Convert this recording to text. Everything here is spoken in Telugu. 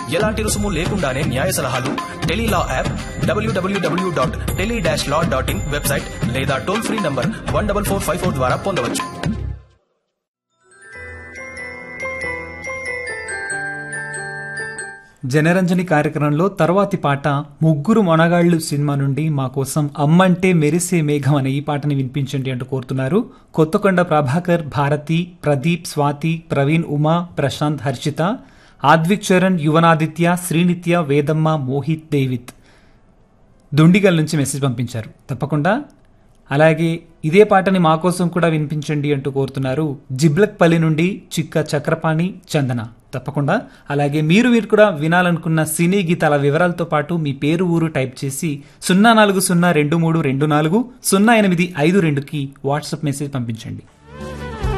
ఎలాంటి రుసుము లేకుండానే న్యాయ సలహాలు, టెలీలా యాప్, www.tele-law.in వెబ్సైట్ లేదా టోల్ ఫ్రీ నంబర్ 14454 ద్వారా పొందవచ్చు. జనరంజని కార్యక్రమంలో తర్వాతి పాట ముగ్గురు మొనగాళ్లు సినిమా నుండి మా కోసం అమ్మంటే మెరిసే మేఘం అనే ఈ పాటని వినిపించండి అంటూ కోరుతున్నారు కొత్తకొండ ప్రభాకర్, భారతి, ప్రదీప్, స్వాతి, ప్రవీణ్, ఉమా, ప్రశాంత్, హర్షిత, ఆద్విక్ చరణ్, యువనాదిత్య, శ్రీనిత్య, వేదమ్మ, మోహిత్, దేవిత్ దుండిగల్ నుంచి మెసేజ్ పంపించారు. తప్పకుండా. అలాగే ఇదే పాటని మా కోసం కూడా వినిపించండి అంటూ కోరుతున్నారు జిబ్లక్పల్లి నుండి చిక్క చక్రపాణి, చందన. తప్పకుండా. అలాగే మీరు కూడా వినాలనుకున్న సినీ గీతాల వివరాలతో పాటు మీ పేరు, ఊరు టైప్ చేసి 040232400852కి వాట్సాప్ మెసేజ్ పంపించండి.